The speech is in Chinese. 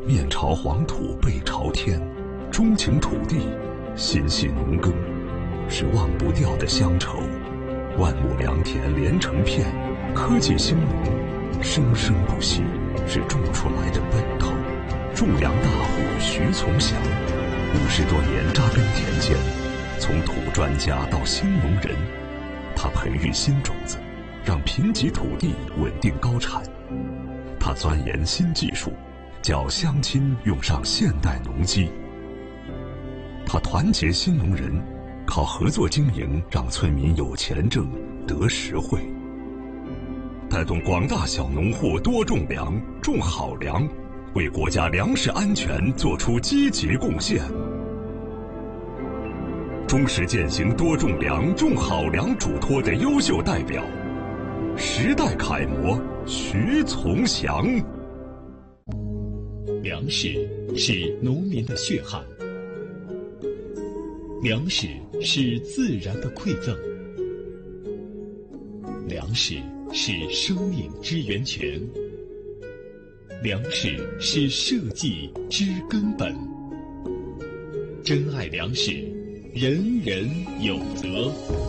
面朝黄土背朝天，钟情土地，心系农耕，是忘不掉的乡愁。万亩良田连成片，科技兴农，生生不息，是种出来的奔头。种粮大户徐从祥，50多年扎根田间，从土专家到新农人，他培育新种子，让贫瘠土地稳定高产。他钻研新技术，叫乡亲用上现代农机。他团结新农人，靠合作经营让村民有钱挣，得实惠。带动广大小农户多种粮，种好粮，为国家粮食安全做出积极贡献。忠实践行多种粮、种好粮嘱托的优秀代表，时代楷模徐从祥。 粮食是农民的血汗，粮食是自然的馈赠，粮食是生命之源泉，粮食是社稷之根本。珍爱粮食，人人有责。